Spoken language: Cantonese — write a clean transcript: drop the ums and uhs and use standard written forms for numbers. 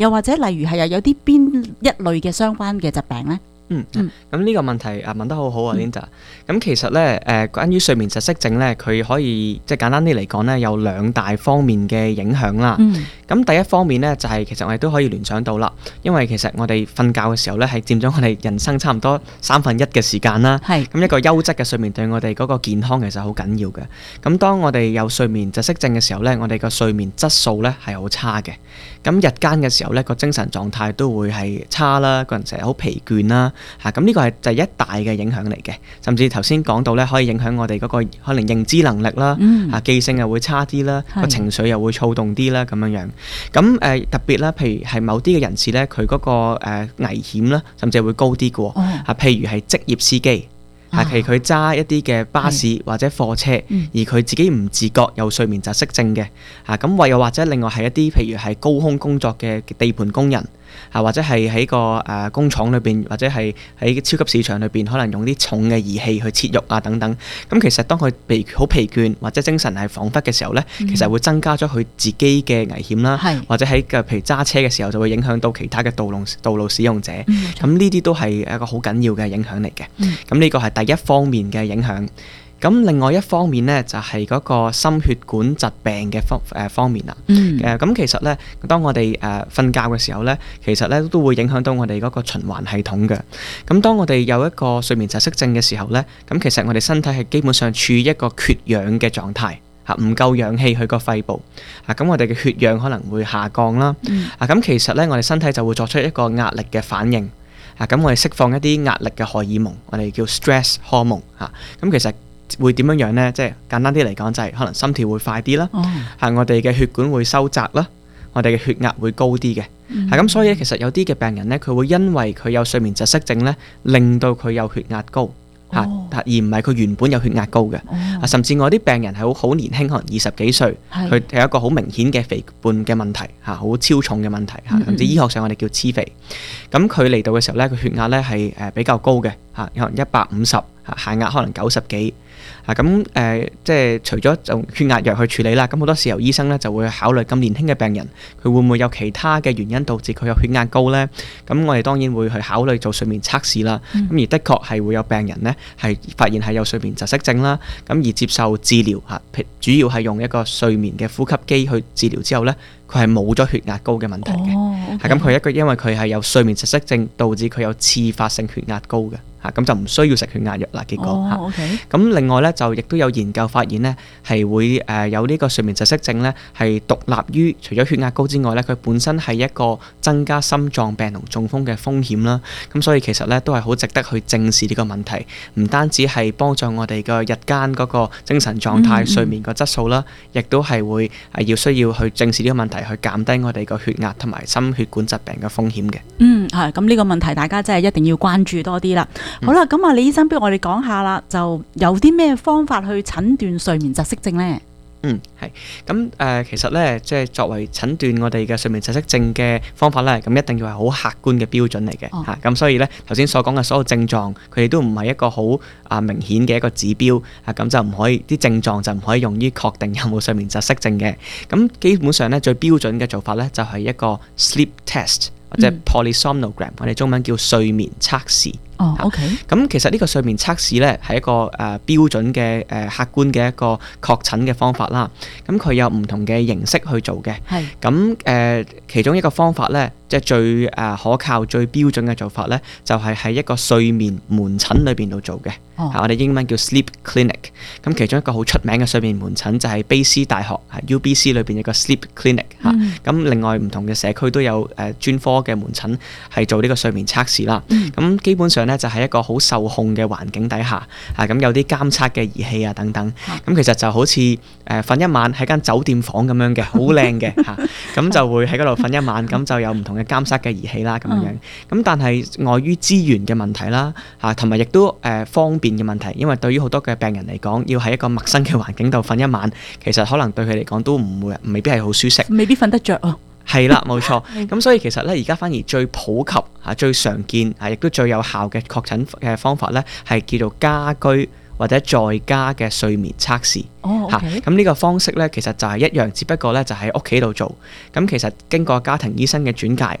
又或者例如係有啲邊一類嘅相關嘅疾病呢？ 咁呢個問題問得好好啊 Linda。咁其實咧關於睡眠窒息症咧，佢可以即係簡單啲嚟講咧，有兩大方面嘅影響啦。咁第一方面咧就係其實我哋都可以聯想到啦，因為其實我哋瞓覺嘅時候咧係佔咗我哋人生差唔多1/3嘅時間啦。咁一個優質嘅睡眠對我哋嗰個健康其實好緊要嘅。咁當我哋有睡眠窒息症嘅時候咧，我哋個睡眠質素咧係好差嘅。咁日間嘅時候咧個精神狀態都會係差啦，個人成日好疲倦啦。咁呢個係第一大嘅影響嚟嘅，甚至頭先講到咧，可以影響我哋嗰個可能認知能力啦，記性又會差啲啦，個情緒又會躁動啲啦，咁樣樣。咁特別啦，譬如係某啲嘅人士咧，佢嗰個危險啦，甚至會高啲嘅喎。譬如係職業司機，係佢揸一啲嘅巴士或者貨車，而佢自己唔自覺有睡眠窒息症嘅。咁又或者另外係一啲譬如係高空工作嘅地盤工人。或者係喺個工廠裏邊，或者係喺超級市場裏邊，可能用啲重嘅儀器去切肉啊等等。咁其實當佢好疲倦或者精神係恍惚嘅時候咧，其實會增加咗佢自己嘅危險啦，或者喺譬如揸車嘅時候就會影響到其他嘅道路使用者。咁呢啲都係一個好緊要嘅影響嚟嘅。咁呢個係第一方面嘅影響。咁另外一方面咧，就係嗰個心血管疾病嘅方面啦。咁其實咧，當我哋瞓覺嘅時候咧，其實咧都會影響到我哋嗰個循環系統嘅。咁當我哋有一個睡眠窒息症嘅時候咧，咁其實我哋身體係基本上處於一個缺氧嘅狀態，唔夠氧氣去個肺部。咁我哋嘅血氧可能會下降啦。咁其實咧，我哋身體就會作出一個壓力嘅反應。咁我哋釋放一啲壓力嘅荷爾蒙，我哋叫 stress hormone。咁其實會點樣呢？即係簡單啲嚟講，就係可能心跳會快啲啦，我哋嘅血管會收窄啦，我哋嘅血壓會高啲嘅。咁所以其實有啲嘅病人呢，佢會因為佢有睡眠窒息症呢，令到佢有血壓高，而唔係佢原本有血壓高嘅。甚至我啲病人係好年輕，可能20幾歲，佢係一個好明顯嘅肥胖嘅問題，好超重嘅問題，甚至醫學上我哋叫黐肥。咁佢嚟到嘅時候呢，佢血壓呢係比較高嘅，可能150，下壓可能90幾。即係除咗用血壓藥去處理啦，咁好多時候醫生咧就會考慮咁年輕嘅病人，佢會唔會有其他嘅原因導致佢有血壓高呢？咁我哋當然會去考慮做睡眠測試啦。咁而的確係會有病人呢係發現係有睡眠窒息症啦，咁而接受治療主要係用一個睡眠嘅呼吸機去治療之後呢，佢係冇咗血壓高嘅問題嘅。咁佢因為佢係有睡眠窒息症，導致佢有次發性血壓高嘅。咁就唔需要食血壓藥啦。結果咁另外咧就亦都有研究發現呢，係會有呢個睡眠窒息症呢，係獨立於除咗血壓高之外呢，佢本身係一個增加心臟病同中風嘅風險啦。咁所以其實呢，都係好值得去正視呢個問題，唔單止係幫助我哋嘅日間嗰個精神狀態、睡眠個質素啦，亦都係會需要去正視呢個問題，去減低我哋個血壓同埋心血管疾病嘅風險嘅。 咁呢個問題大家真係一定要關注多啲啦。好啦，咁李醫生，不如我哋講下啦，就有啲咩方法去診斷睡眠窒息症呢？ 係咁其實咧，即係作為診斷我哋嘅睡眠窒息症嘅方法咧，咁一定要係好客觀嘅標準嚟嘅。咁所以咧，頭先所講嘅所有症狀，佢哋都唔係一個好明顯嘅一個指標。咁就唔可以啲症狀就唔可以用於確定有冇睡眠窒息症嘅。咁基本上咧，最標準嘅做法咧，就係一個 sleep test 或者 polysomnogram，我哋中文叫睡眠測試。咁其實呢個睡眠測試咧係一個標準嘅客觀嘅一個確診嘅方法啦。咁佢有唔同嘅形式去做嘅。咁其中一個方法咧，即係最可靠、最標準嘅做法咧，就係喺一個睡眠門診裏邊度做嘅。我哋英文叫 sleep clinic。咁其中一個好出名嘅睡眠門診就係卑斯大學UBC 裏邊有個 sleep clinic。咁另外唔同嘅社區都有專科嘅門診係做呢個睡眠測試啦。咁基本上咧就係一個好受控嘅環境底下，咁有啲監測嘅儀器啊等等。咁其實就好似瞓一晚喺間酒店房咁樣嘅，好靚嘅咁就會喺嗰度瞓一晚，咁就有唔同嘅監測嘅儀器啦咁樣。咁但係礙於資源嘅問題啦，同埋亦都方便嘅問題，因為對於好多嘅病人嚟講，要喺一個陌生嘅環境度瞓一晚，其實可能對佢嚟講都未必係好舒適， 未必瞓得着啊。 係啦，冇錯。咁所以其實咧，而家反而最普及最常見亦都最有效嘅確診嘅方法咧，係叫做家居或者在家嘅睡眠測試。 哦嚇， ，OK， 咁呢個方式咧，其實就係一樣，只不過咧就喺屋企度做。咁其實經過家庭醫生嘅轉介，